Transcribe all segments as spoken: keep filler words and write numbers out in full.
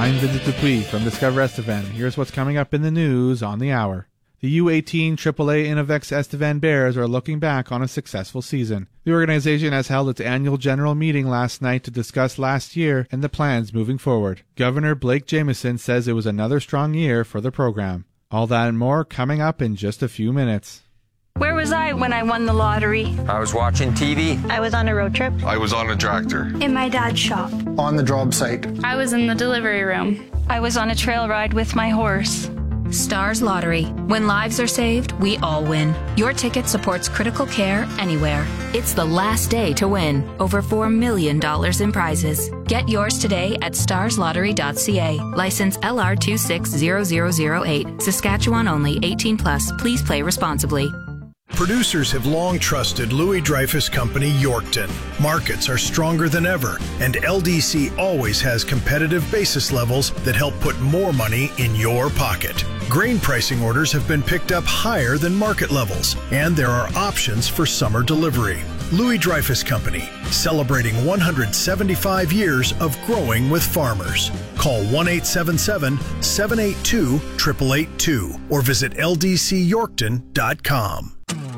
I'm Vincent Dupuis from Discover Estevan. Here's what's coming up in the news on the hour. The U eighteen triple A Innovex Estevan Bears are looking back on a successful season. The organization has held its annual general meeting last night to discuss last year and the plans moving forward. Governor Blake Jameson says it was another strong year for the program. All that and more coming up in just a few minutes. Where was I when I won the lottery? I was watching T V. I was on a road trip. I was on a tractor. In my dad's shop. On the job site. I was in the delivery room. I was on a trail ride with my horse. Stars Lottery. When lives are saved, we all win. Your ticket supports critical care anywhere. It's the last day to win. Over four million dollars in prizes. Get yours today at stars lottery dot c a. License L R two six zero zero zero eight. Saskatchewan only. eighteen plus. Please play responsibly. Producers have long trusted Louis Dreyfus Company Yorkton. Markets are stronger than ever, and L D C always has competitive basis levels that help put more money in your pocket. Grain pricing orders have been picked up higher than market levels, and there are options for summer delivery. Louis Dreyfus Company, celebrating one hundred seventy-five years of growing with farmers. Call one eight seven seven, seven eight two, eight eight eight two or visit L D C Yorkton dot com.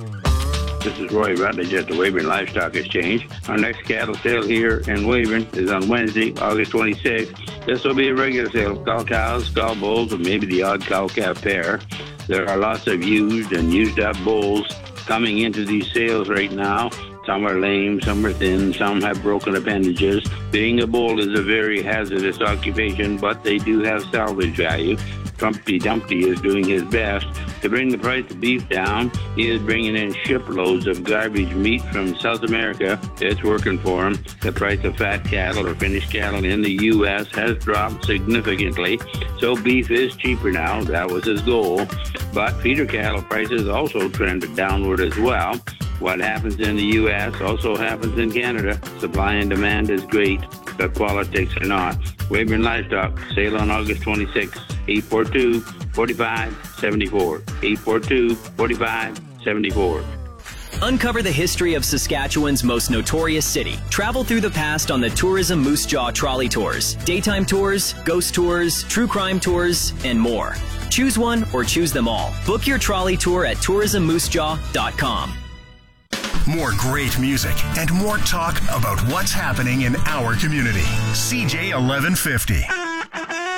This is Roy Rutledge at the Weyburn Livestock Exchange. Our next cattle sale here in Weyburn is on Wednesday, August twenty-sixth. This will be a regular sale of cow cows, cow bulls, and maybe the odd cow-calf pair. There are lots of used and used-up bulls coming into these sales right now. Some are lame, some are thin, some have broken appendages. Being a bull is a very hazardous occupation, but they do have salvage value. Trumpy Dumpty is doing his best to bring the price of beef down. He is bringing in shiploads of garbage meat from South America. It's working for him. The price of fat cattle or finished cattle in the U S has dropped significantly, so beef is cheaper now. That was his goal. But feeder cattle prices also trended downward as well. What happens in the U S also happens in Canada. Supply and demand is great, but politics are not. Weyburn Livestock, sale on August twenty-sixth, eight four two, four five seven four, eight four two, four five seven four. Uncover the history of Saskatchewan's most notorious city. Travel through the past on the Tourism Moose Jaw Trolley Tours. Daytime tours, ghost tours, true crime tours, and more. Choose one or choose them all. Book your trolley tour at tourism moose jaw dot com. More great music and more talk about what's happening in our community. C J eleven fifty.